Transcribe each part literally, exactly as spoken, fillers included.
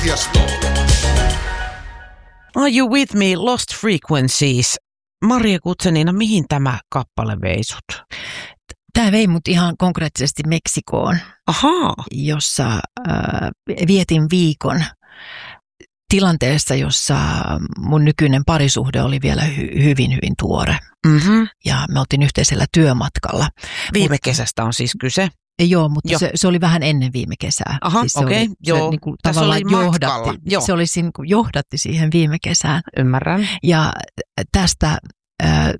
Are You With Me, Lost Frequencies. Maria Guzenina, mihin tämä kappale vei sut? Tämä vei mut ihan konkreettisesti Meksikoon, Ahaa. jossa äh, vietin viikon tilanteessa, jossa mun nykyinen parisuhde oli vielä hy- hyvin, hyvin tuore. Mm-hmm. Ja me oltiin yhteisellä työmatkalla. Viime Mut, kesästä on siis kyse. Joo, mutta jo. se, se oli vähän ennen viime kesää. Aha, siis okei. Okay, joo. Se niin kuin tavallaan johdatti, se oli, niin kuin johdatti siihen viime kesään. Ymmärrän. Ja tästä äh,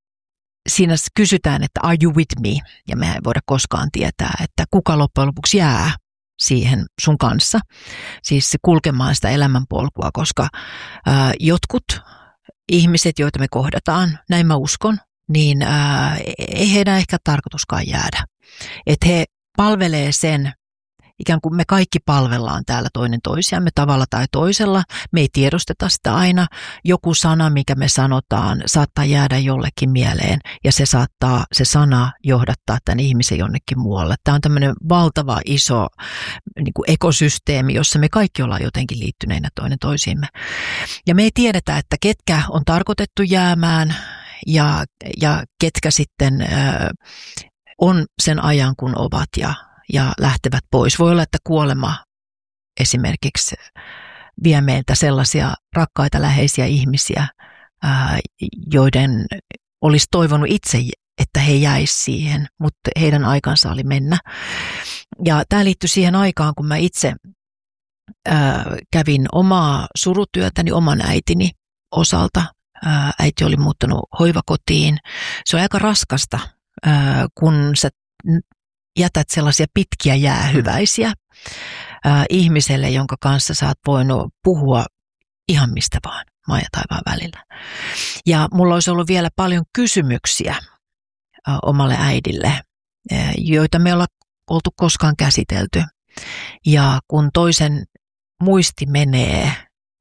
siinä kysytään, että are you with me? Ja me ei voida koskaan tietää, että kuka loppujen lopuksi jää siihen sun kanssa. Siis se kulkemaan sitä elämänpolkua, koska äh, jotkut ihmiset, joita me kohdataan, näin mä uskon, niin äh, ei heidän ehkä tarkoituskaan jäädä. Että he palvelee sen, ikään kuin me kaikki palvellaan täällä toinen toisiamme tavalla tai toisella. Me ei tiedosteta sitä aina. Joku sana, mikä me sanotaan, saattaa jäädä jollekin mieleen ja se saattaa, se sana johdattaa tämän ihmisen jonnekin muualle. Tämä on tämmöinen valtava iso niin kuin ekosysteemi, jossa me kaikki ollaan jotenkin liittyneinä toinen toisiimme. Ja me ei tiedetä, että ketkä on tarkoitettu jäämään ja, ja ketkä sitten äh, on sen ajan, kun ovat ja ja lähtevät pois. Voi olla, että kuolema esimerkiksi vie meiltä sellaisia rakkaita läheisiä ihmisiä, ää, joiden olisi toivonut itse, että he jäisivät siihen, mutta heidän aikansa oli mennä. Ja tämä liittyy siihen aikaan, kun mä itse ää, kävin omaa surutyötäni oman äitini osalta. Ää, äiti oli muuttanut hoivakotiin. Se on aika raskasta, ää, kun sä jätät sellaisia pitkiä jäähyväisiä ää, ihmiselle, jonka kanssa sä oot voinut puhua ihan mistä vaan, maan ja taivaan välillä. Ja mulla olisi ollut vielä paljon kysymyksiä ää, omalle äidille, ää, joita me ei olla oltu koskaan käsitelty. Ja kun toisen muisti menee,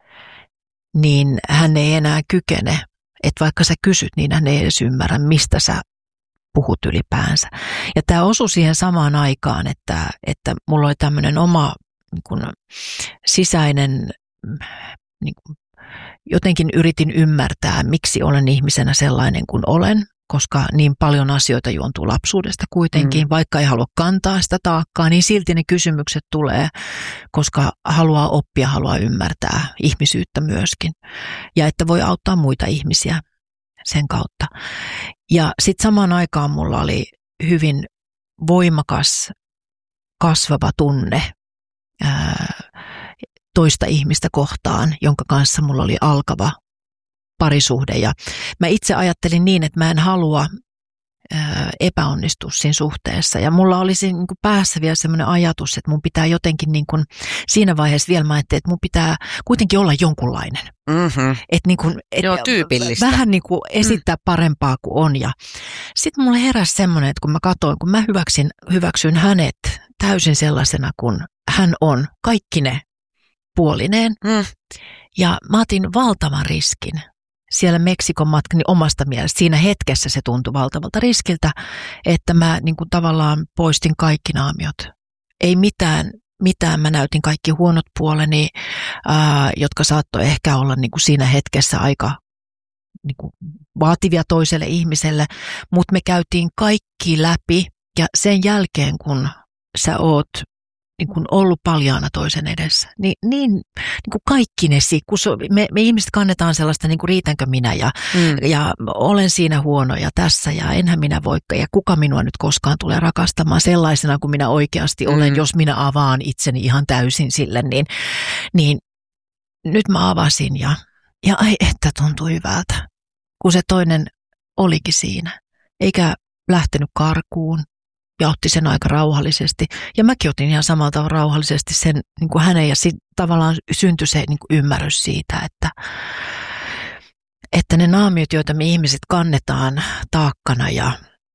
niin hän ei enää kykene, että vaikka sä kysyt, niin hän ei edes ymmärrä, mistä sä puhut ylipäänsä. Ja tämä osui siihen samaan aikaan, että, että mulla oli tämmöinen oma niin kuin, sisäinen, niin kuin, jotenkin yritin ymmärtää, miksi olen ihmisenä sellainen kuin olen, koska niin paljon asioita juontuu lapsuudesta kuitenkin, mm. vaikka ei halua kantaa sitä taakkaa, niin silti ne kysymykset tulee, koska haluaa oppia, haluaa ymmärtää ihmisyyttä myöskin. Ja että voi auttaa muita ihmisiä sen kautta. Ja sitten samaan aikaan mulla oli hyvin voimakas, kasvava tunne ää, toista ihmistä kohtaan, jonka kanssa mulla oli alkava parisuhde. Ja mä itse ajattelin niin, että mä en halua ää, epäonnistua siinä suhteessa. Ja mulla oli siinä niin kuin päässä vielä semmoinen ajatus, että mun pitää jotenkin niin kuin, siinä vaiheessa vielä mä ajattelin, että mun pitää kuitenkin olla jonkunlainen. Mm-hmm. Että niin kuin, et Joo, tyypillistä. Vähän niin kuin esittää parempaa kuin on. Ja sitten mulle heräsi semmoinen, että kun mä katsoin, kun mä hyväksyn, hyväksyn hänet täysin sellaisena kuin hän on, kaikki ne puolineen. Mm. Ja mä otin valtavan riskin siellä Meksikon matkani omasta mielestä. Siinä hetkessä se tuntui valtavalta riskiltä, että mä niin kuin tavallaan poistin kaikki naamiot. Ei mitään. Mitään. Mä näytin kaikki huonot puoleni, ää, jotka saattoi ehkä olla niin kuin siinä hetkessä aika niin kuin vaativia toiselle ihmiselle, mutta me käytiin kaikki läpi ja sen jälkeen, kun sä oot niin kuin ollut paljaana toisen edessä, niin, niin, niin kuin kaikkinesi, kun so, me, me ihmiset kannetaan sellaista niin kuin riitänkö minä ja, mm. ja olen siinä huono ja tässä ja enhän minä voikka ja kuka minua nyt koskaan tulee rakastamaan sellaisena kuin minä oikeasti olen, mm. jos minä avaan itseni ihan täysin sille, niin, niin nyt mä avasin ja, ja ai että tuntui hyvältä, kun se toinen olikin siinä, eikä lähtenyt karkuun. Ja otti sen aika rauhallisesti. Ja mäkin otin ihan samalla tavalla rauhallisesti sen niin kuin hänen. Ja sit tavallaan syntyi se niin kuin ymmärrys siitä, että, että ne naamiot, joita me ihmiset kannetaan taakkana ja,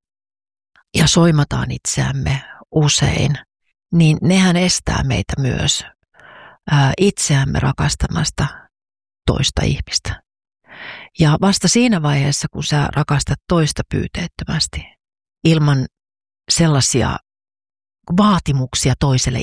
ja soimataan itseämme usein, niin nehän estää meitä myös ää, itseämme rakastamasta toista ihmistä. Ja vasta siinä vaiheessa, kun sä rakastat toista pyyteettömästi, ilman sellaisia vaatimuksia toiselle